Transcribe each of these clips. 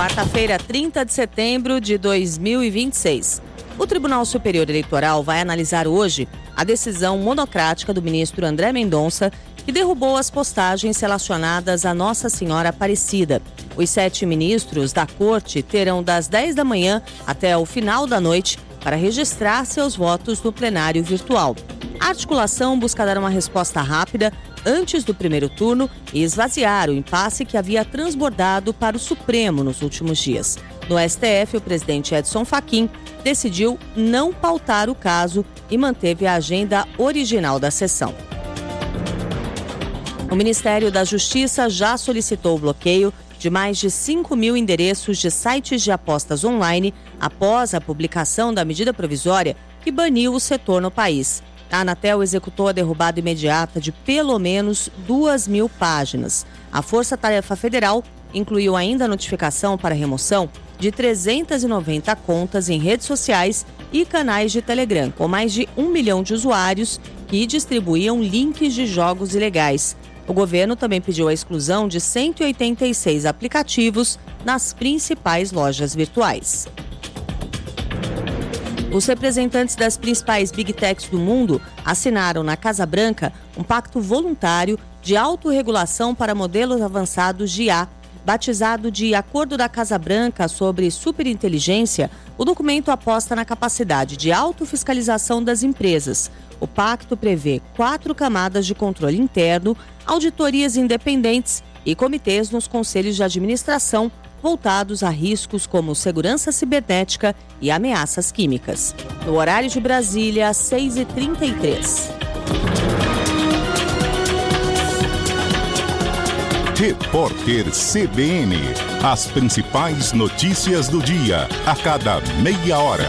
Quarta-feira, 30 de setembro de 2026. O Tribunal Superior Eleitoral vai analisar hoje a decisão monocrática do ministro André Mendonça, que derrubou as postagens relacionadas a Nossa Senhora Aparecida. Os 7 ministros da Corte terão das 10 da manhã até o final da noite para registrar seus votos no plenário virtual. A articulação busca dar uma resposta rápida antes do primeiro turno e esvaziar o impasse que havia transbordado para o Supremo nos últimos dias. No STF, o presidente Edson Fachin decidiu não pautar o caso e manteve a agenda original da sessão. O Ministério da Justiça já solicitou o bloqueio de mais de 5 mil endereços de sites de apostas online após a publicação da medida provisória que baniu o setor no país. A Anatel executou a derrubada imediata de pelo menos 2.000 páginas. A Força Tarefa Federal incluiu ainda a notificação para remoção de 390 contas em redes sociais e canais de Telegram, com mais de 1 milhão de usuários que distribuíam links de jogos ilegais. O governo também pediu a exclusão de 186 aplicativos nas principais lojas virtuais. Os representantes das principais Big Techs do mundo assinaram na Casa Branca um pacto voluntário de autorregulação para modelos avançados de IA. Batizado de Acordo da Casa Branca sobre Superinteligência, o documento aposta na capacidade de autofiscalização das empresas. O pacto prevê 4 camadas de controle interno, auditorias independentes e comitês nos conselhos de administração voltados a riscos como segurança cibernética e ameaças químicas. No horário de Brasília, 6h33. Repórter CBN. As principais notícias do dia, a cada meia hora.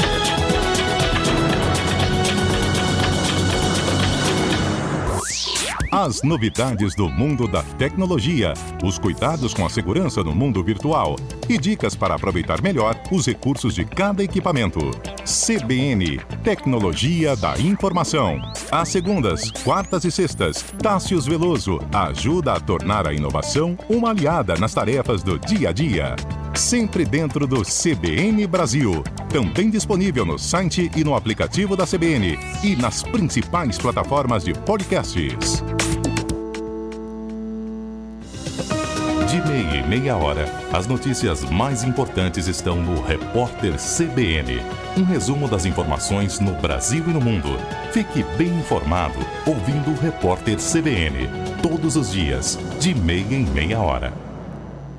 As novidades do mundo da tecnologia, os cuidados com a segurança no mundo virtual e dicas para aproveitar melhor os recursos de cada equipamento. CBN, Tecnologia da Informação. Às segundas, quartas e sextas, Tássius Veloso ajuda a tornar a inovação uma aliada nas tarefas do dia a dia. Sempre dentro do CBN Brasil. Também disponível no site e no aplicativo da CBN e nas principais plataformas de podcasts. De meia e meia hora, as notícias mais importantes estão no Repórter CBN. Um resumo das informações no Brasil e no mundo. Fique bem informado ouvindo o Repórter CBN. Todos os dias, de meia em meia hora.